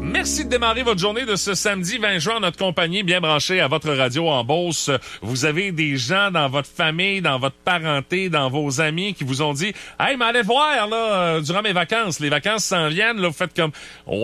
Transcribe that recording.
Merci de démarrer votre journée de ce samedi 20 juin en notre compagnie, bien branchée à votre radio en Beauce. Vous avez des gens dans votre famille, dans votre parenté, dans vos amis qui vous ont dit « Hey, mais allez voir, là, durant mes vacances, les vacances s'en viennent, là, vous faites comme